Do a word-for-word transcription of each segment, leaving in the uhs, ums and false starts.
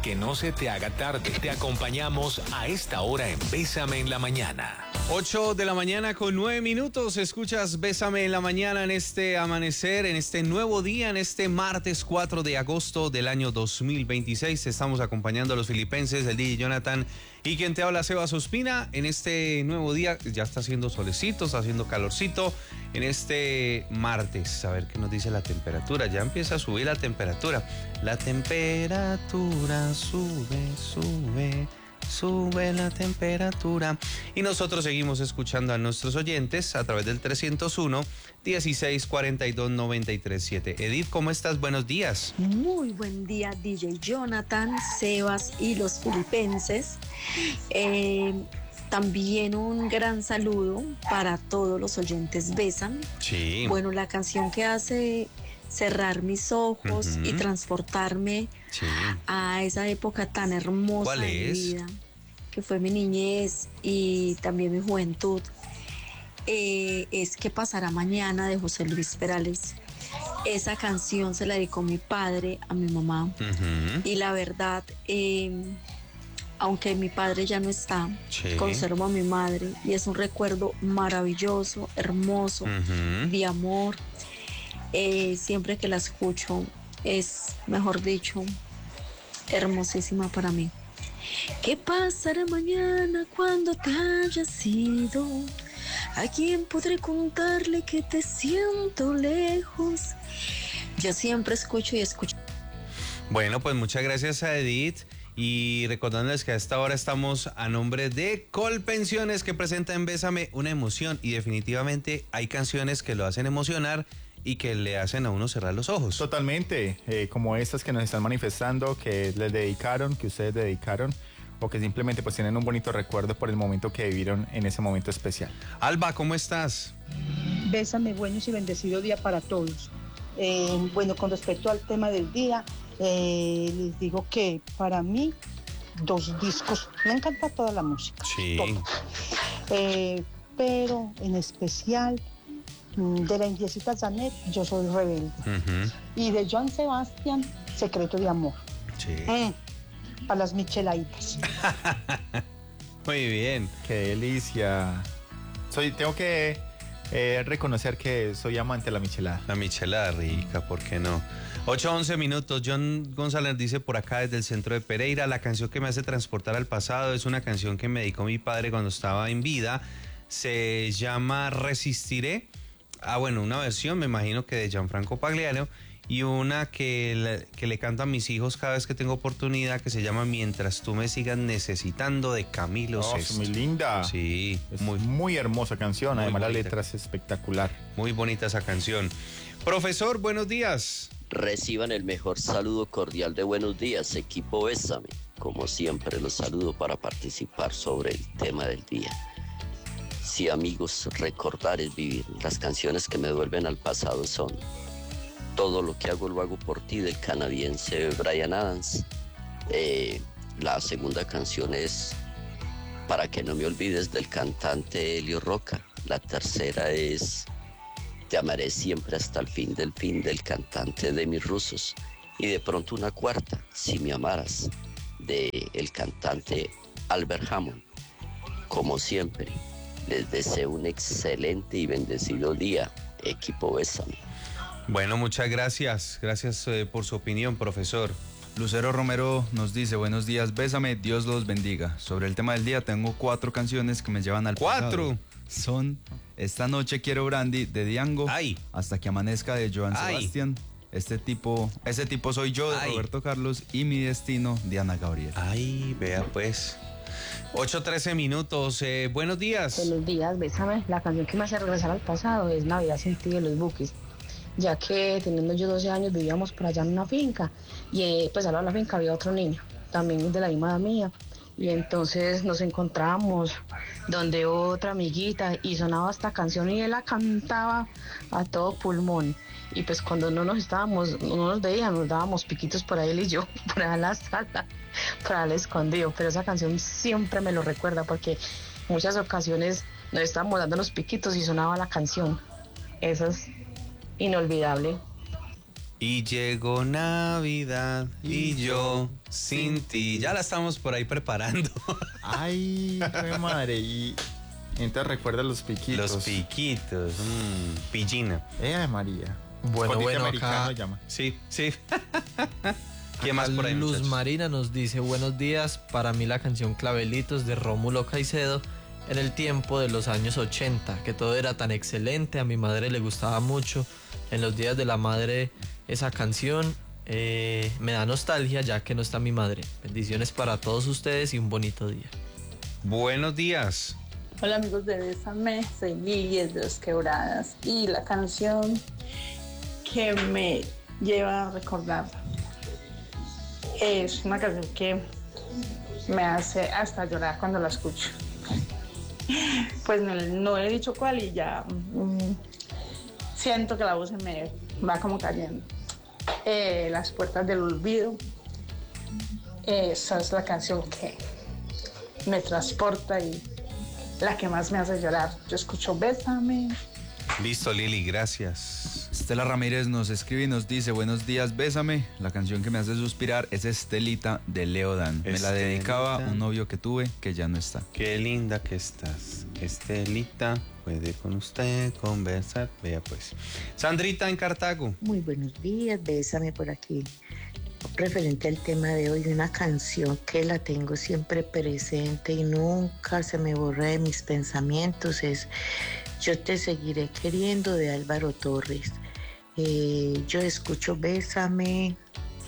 que no se te haga tarde. Te acompañamos a esta hora en Bésame en la Mañana. ocho de la mañana con nueve minutos. Escuchas Bésame en la Mañana en este amanecer, en este nuevo día, en este martes cuatro de agosto del año dos mil veintiséis. Estamos acompañando a los filipenses, el D J Jonathan y quien te habla, Sebas Ospina. En este nuevo día ya está haciendo solecito, está haciendo calorcito. En este martes, a ver qué nos dice la temperatura. Ya empieza a subir la temperatura. La temperatura sube, sube. Sube la temperatura. Y nosotros seguimos escuchando a nuestros oyentes a través del trescientos uno, dieciséis cuarenta y dos, noventa y tres siete. Edith, ¿cómo estás? Buenos días. Muy buen día, D J Jonathan, Sebas y los filipenses. Eh, también un gran saludo para todos los oyentes Bésame. Sí. Bueno, la canción que hace cerrar mis ojos uh-huh. y transportarme sí. a esa época tan hermosa ¿Cuál de es? mi vida, que fue mi niñez y también mi juventud, eh, es ¿Qué pasará mañana? De José Luis Perales. Esa canción se la dedicó mi padre a mi mamá uh-huh. y la verdad, eh, aunque mi padre ya no está, sí. conservo a mi madre y es un recuerdo maravilloso, hermoso, uh-huh. de amor. Eh, siempre que la escucho es, mejor dicho, hermosísima para mí. ¿Qué pasará mañana cuando te hayas ido? ¿A quién podré contarle que te siento lejos? Yo siempre escucho y escucho. Bueno, pues muchas gracias a Edith. Y recordándoles que a esta hora estamos a nombre de Colpensiones, que presenta en Bésame una emoción. Y definitivamente hay canciones que lo hacen emocionar y que le hacen a uno cerrar los ojos. Totalmente, eh, como estas que nos están manifestando, que les dedicaron, que ustedes dedicaron, o que simplemente pues tienen un bonito recuerdo por el momento que vivieron en ese momento especial. Alba, ¿cómo estás? Bésame, buenos y bendecido día para todos. Eh, bueno, con respecto al tema del día, eh, les digo que para mí, dos discos, me encanta toda la música. Sí. Eh, pero en especial de la indiecita Janet, Yo soy rebelde. Uh-huh. Y de Joan Sebastián, Secreto de amor. Sí. Mm, para las micheladitas. Muy bien. Qué delicia. Soy, tengo que eh, reconocer que soy amante de la michelada. La michelada rica, ¿por qué no? ocho once minutos. John González dice por acá desde el centro de Pereira: la canción que me hace transportar al pasado es una canción que me dedicó mi padre cuando estaba en vida. Se llama Resistiré. Ah, bueno, una versión, me imagino que de Gianfranco Pagliaro, y una que le, que le canto a mis hijos cada vez que tengo oportunidad, que se llama Mientras tú me sigas necesitando, de Camilo oh, Sesto. Muy linda. Sí, es muy, muy hermosa canción, muy además bonita. La letra es espectacular. Muy bonita esa canción. Profesor, buenos días. Reciban el mejor saludo cordial de buenos días, equipo Bésame. Como siempre, los saludo para participar sobre el tema del día. Sí, amigos, recordar es vivir. Las canciones que me devuelven al pasado son Todo lo que hago lo hago por ti, del canadiense Bryan Adams. Eh, la segunda canción es Para que no me olvides, del cantante Elio Roca. La tercera es Te amaré siempre hasta el fin del fin, del cantante Demis Roussos. Y de pronto una cuarta, Si me amaras, del cantante Albert Hammond. Como siempre, les deseo un excelente y bendecido día, equipo Bésame. Bueno, muchas gracias. Gracias eh, por su opinión, profesor. Lucero Romero nos dice: buenos días, Bésame, Dios los bendiga. Sobre el tema del día, tengo cuatro canciones que me llevan al ¿Cuatro? pasado. Son Esta noche quiero brandy, de Diango. Ay. Hasta que amanezca, de Joan Ay. Sebastián. Este tipo, ese tipo soy yo, de Ay. Roberto Carlos. Y Mi destino, de Ana Gabriel. Ay, vea pues. ocho trece minutos. Eh, buenos días. Buenos días, Bésame. La canción que me hace regresar al pasado es Navidad sin ti, de Los Buquis, ya que teniendo yo doce años vivíamos por allá en una finca y eh, pues al lado de la finca había otro niño, también de la misma edad mía, y entonces nos encontramos donde otra amiguita y sonaba esta canción y él la cantaba a todo pulmón. Y pues cuando no nos estábamos, no nos veíamos, nos dábamos piquitos por ahí él y yo, por allá en la sala, para el escondido. Pero esa canción siempre me lo recuerda porque muchas ocasiones nos estábamos dando los piquitos y sonaba la canción. Eso es inolvidable. Y llegó Navidad y yo sin ti. Ya la estamos por ahí preparando. Ay, qué madre. Y entonces recuerda los piquitos. Los piquitos. Mmm, pillina. Eh, María. Bueno, Escondite bueno, americano acá, llama. Sí, sí. ¿Qué acá más por ahí, Luz muchachos? Marina nos dice, buenos días, para mí la canción Clavelitos de Rómulo Caicedo en el tiempo de los años ochenta, que todo era tan excelente, a mi madre le gustaba mucho. En los días de la madre esa canción eh, me da nostalgia ya que no está mi madre. Bendiciones para todos ustedes y un bonito día. Buenos días. Hola amigos de Bésame, soy Lili de Dos Quebradas y la canción que me lleva a recordar es una canción que me hace hasta llorar cuando la escucho. Pues no, no he dicho cuál y ya mm, siento que la voz se me va como cayendo. Eh, Las puertas del olvido, esa es la canción que me transporta y la que más me hace llorar. Yo escucho Bésame. Listo, Lili, gracias. Estela Ramírez nos escribe y nos dice, buenos días, Bésame. La canción que me hace suspirar es Estelita de Leo Dan. Me la Estelita. dedicaba a un novio que tuve que ya no está. Qué linda que estás, Estelita. Puede con usted conversar. Vea pues. Sandrita en Cartago. Muy buenos días, Bésame por aquí. Referente al tema de hoy, una canción que la tengo siempre presente y nunca se me borra de mis pensamientos es Yo te seguiré queriendo de Álvaro Torres. Eh, yo escucho Bésame.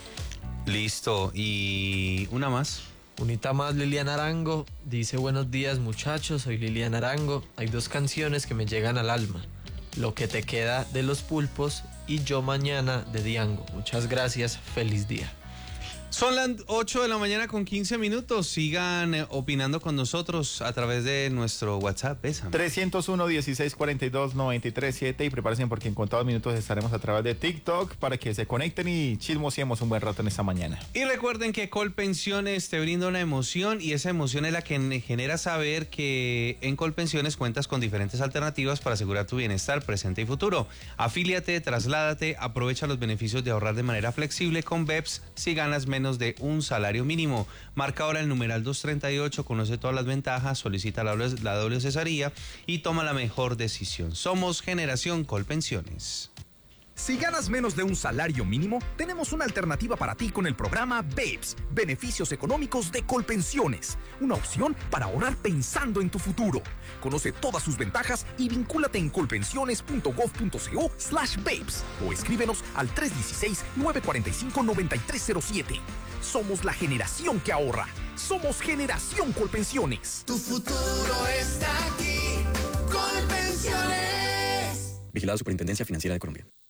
Listo. Y una más. Unita más, Liliana Arango dice, buenos días muchachos, soy Liliana Arango. Hay dos canciones que me llegan al alma. Lo que te queda de Los Pulpos y Yo Mañana de Diango. Muchas gracias, feliz día. Son las ocho de la mañana con quince minutos. Sigan eh, opinando con nosotros a través de nuestro WhatsApp. Bésame. trescientos uno, dieciséis cuarenta y dos, noventa y tres siete y prepárense porque en contados minutos estaremos a través de TikTok para que se conecten y chismosiemos un buen rato en esta mañana. Y recuerden que Colpensiones te brinda una emoción y esa emoción es la que genera saber que en Colpensiones cuentas con diferentes alternativas para asegurar tu bienestar presente y futuro. Afíliate, trasládate, aprovecha los beneficios de ahorrar de manera flexible con B E P S si ganas menos de un salario mínimo. Marca ahora el numeral doscientos treinta y ocho, conoce todas las ventajas, solicita la doble, la doble cesaría y toma la mejor decisión. Somos Generación Colpensiones. Si ganas menos de un salario mínimo, tenemos una alternativa para ti con el programa B E P S, Beneficios Económicos de Colpensiones. Una opción para ahorrar pensando en tu futuro. Conoce todas sus ventajas y vincúlate en colpensiones.gov.co slash B E P S o escríbenos al tres uno seis, nueve cuatro cinco, nueve tres cero siete. Somos la generación que ahorra. Somos Generación Colpensiones. Tu futuro está aquí. Colpensiones. Vigilada Superintendencia Financiera de Colombia.